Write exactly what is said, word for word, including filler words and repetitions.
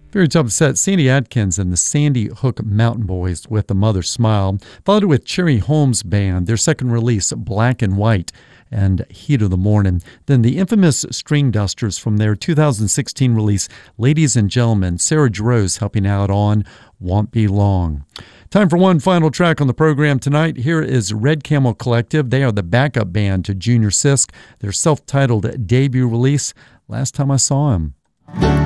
Very top set, Sandy Atkins and the Sandy Hook Mountain Boys with The Mother Smile, followed with Cherry Holmes Band, their second release, Black and White, and Heat of the Morning. Then the infamous String Dusters from their two thousand sixteen release, Ladies and Gentlemen, Sarah Jarosz helping out on Won't Be Long. Time for one final track on the program tonight. Here is Red Camel Collective. They are the backup band to Junior Sisk, their self-titled debut release, Last Time I Saw Him.